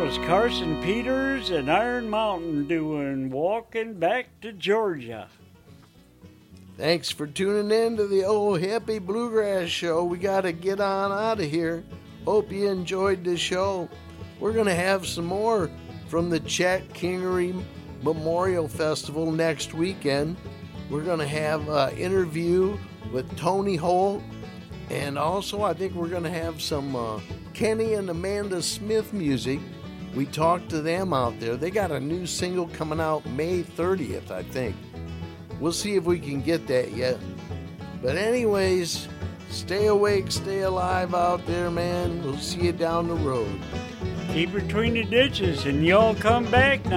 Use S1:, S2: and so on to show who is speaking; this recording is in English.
S1: was Carson Peters and Iron Mountain doing Walking Back to Georgia.
S2: Thanks for tuning in to the Old Hippie Bluegrass Show. We got to get on out of here. Hope you enjoyed the show. We're going to have some more from the Chet Kingery Memorial Festival next weekend. We're going to have an interview with Tony Holt. And also, I think we're going to have some Kenny and Amanda Smith music. We talked to them out there. They got a new single coming out May 30th, I think. We'll see if we can get that yet. But anyways, stay awake, stay alive out there, man. We'll see you down the road.
S1: Keep between the ditches and y'all come back now.